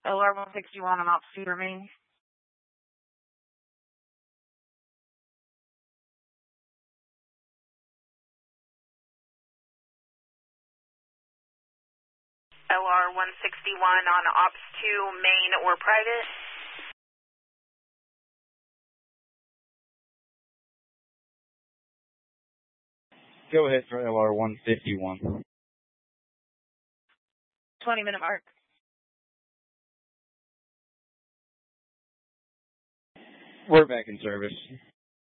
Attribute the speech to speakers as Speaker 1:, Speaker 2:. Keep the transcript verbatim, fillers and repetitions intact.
Speaker 1: L R one sixty-one on Ops two remain.
Speaker 2: L R one sixty-one on Ops two, main or private?
Speaker 3: Go ahead for L R one fifty-one.
Speaker 1: twenty minute mark.
Speaker 3: We're back in service.